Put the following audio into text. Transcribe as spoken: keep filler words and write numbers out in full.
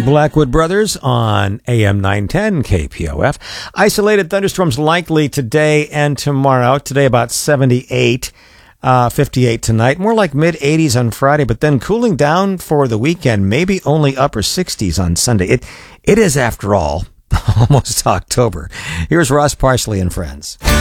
Blackwood Brothers on A M nine ten K P O F. Isolated thunderstorms likely today and tomorrow. Today about seventy-eight, uh, fifty-eight tonight. More like mid eighties on Friday, but then cooling down for the weekend. Maybe only upper sixties on Sunday. It It is, after all, almost October. Here's Ross Parsley and friends.